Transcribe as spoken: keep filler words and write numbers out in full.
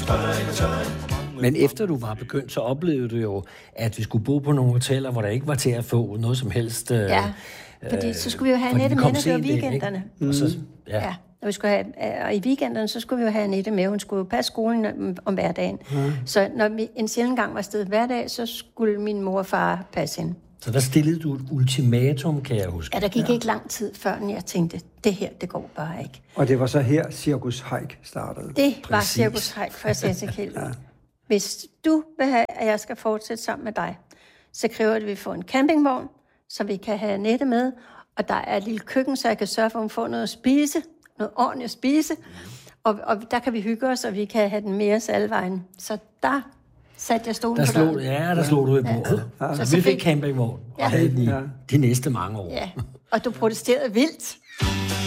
Men efter du var begyndt, så oplevede du jo, at vi skulle bo på nogle hoteller, hvor der ikke var til at få noget som helst. Øh, ja, fordi så skulle vi jo have Annette med, når det var weekenderne. Mm. Og, så, ja. Ja, og, vi skulle have, og i weekenderne, så skulle vi jo have Annette med. Hun skulle jo passe skolen om, om hverdagen. Mm. Så når vi en sjældent gang var afsted hver dag, så skulle min mor og far passe hende. Så der stillede du et ultimatum, kan jeg huske. Ja, der gik ja. ikke lang tid, før jeg tænkte, det her, det går bare ikke. Og det var så her, Cirkus Hike startede. Det var Præcis. Cirkus Hike, for jeg sagde til Kjeld. Ja. Hvis du vil have, at jeg skal fortsætte sammen med dig, så kræver det, at vi får en campingvogn, så vi kan have Annette med, og der er et lille køkken, så jeg kan sørge for, at hun får noget at spise, noget ordentligt at spise, og, og der kan vi hygge os, og vi kan have den mere salvejen. Så der satte jeg stolen der på slog, Ja, der ja. slog du i bordet. Ja. Ja. Så, så vi fik campingvogn, ja. og havde den i ja. de næste mange år. Ja, og du protesterede vildt.